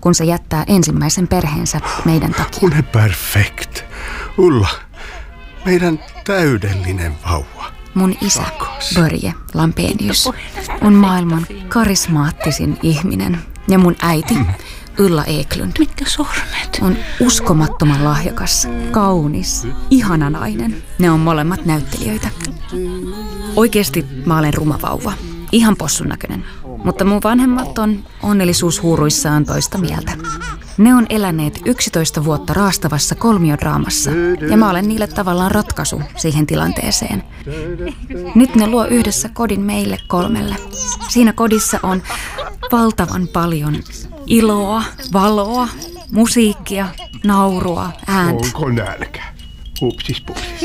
kun se jättää ensimmäisen perheensä meidän takia. Hun är perfekt. Ulla, meidän täydellinen vauva. Mun isä, Börje Lampenius, on maailman karismaattisin ihminen. Ja mun äiti, Ulla Eklund, Mitkä sormet? on uskomattoman lahjakas, kaunis, ihana nainen. Ne on molemmat näyttelijöitä. Oikeesti mä olen ruma vauva. Ihan possun näköinen. Mutta mun vanhemmat on onnellisuushuuruissaan toista mieltä. Ne on eläneet 11 vuotta raastavassa kolmiodraamassa, ja mä olen niille tavallaan ratkaisu siihen tilanteeseen. Nyt ne luo yhdessä kodin meille 3. Siinä kodissa on valtavan paljon iloa, valoa, musiikkia, naurua, ääntä. Onko nälkä? Upsis pupsis.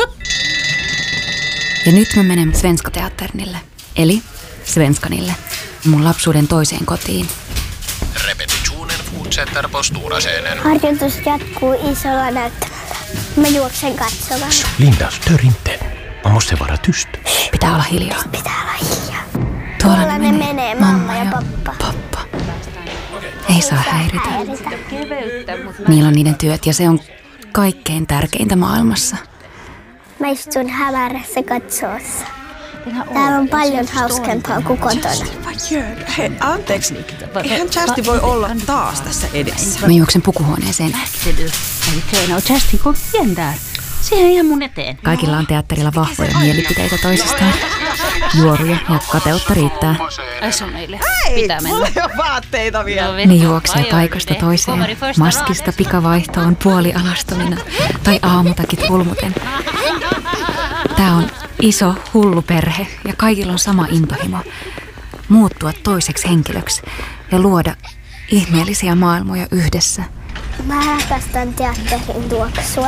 Ja nyt mä menen Svenska-teatternille, eli Svenskanille, mun lapsuuden toiseen kotiin. Repetitionen fortsätter på stora scenen. Harjoitus jatkuu isolla näyttämällä. Mä juoksen katsomaan. Linda, stör inte. Man måste vara tyst. Pitää olla hiljaa. Pitää olla hiljaa. Tuolla ne menee mamma ja pappa. Ei saa häiritä. Niillä on niiden työt ja se on kaikkein tärkeintä maailmassa. Mä istun hämärässä katsoessa. Täällä on paljon hauskempaa kuin kotona. Hei, anteeksi. Eihän Kersti voi olla taas tässä edessä. Mä juoksen pukuhuoneeseen. Kerstin, kom igen där. Siihen ihan mun eteen. Kaikilla on teatterilla vahvoja mielipiteitä toisistaan. Juoruja ja kateutta riittää. Ai se on meille. Hei, Pitää mennä. mulla ei ole vaatteita vielä. Ne juoksee paikasta toiseen, maskista pikavaihtoon puolialastomina tai aamutakit hulmuten. Tää on iso, hullu perhe ja kaikilla on sama intohimo. Muuttua toiseksi henkilöksi ja luoda ihmeellisiä maailmoja yhdessä. Mä rakastan teatterin tuoksua.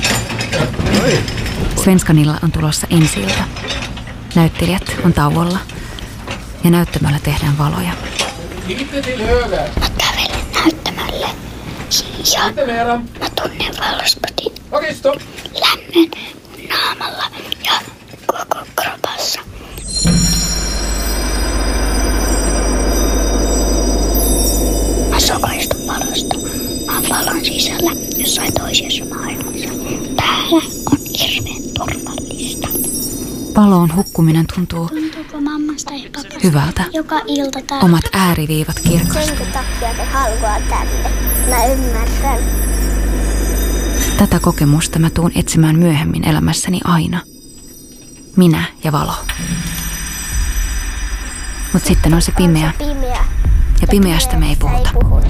Svenskanilla on tulossa ensi-ilta. Näyttelijät on tauolla ja näyttämällä tehdään valoja. Mä kävelen näyttämälle ja mä tunnen valospatin lämmön naamalla ja koko kropassa. Mä sokaistun valosta. Mä oon valon sisällä jossain toisessa maailmassa. Täällä on hirveän turvallista. Valoon hukkuminen tuntuu Tuntuuko mammasta ja papasta hyvältä. joka ilta täällä? Omat ääriviivat kirkasta. Senkö takia te halkoa tänne? Mä ymmärrän. Tätä kokemusta mä tuun etsimään myöhemmin elämässäni aina. Minä ja valo. Mut sitten on se pimeä. Pimeä. Ja pimeästä me ei puhuta.